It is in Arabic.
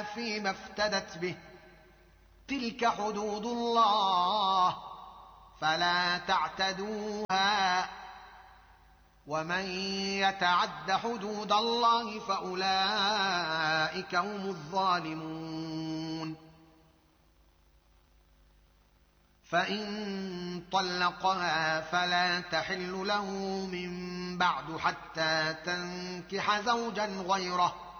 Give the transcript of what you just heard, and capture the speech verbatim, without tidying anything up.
فيما افتدت به، تلك حدود الله فلا تعتدوها، ومن يتعد حدود الله فأولئك هم الظالمون. فإن طلقها فلا تحل له من بعد حتى تنكح زوجا غيره،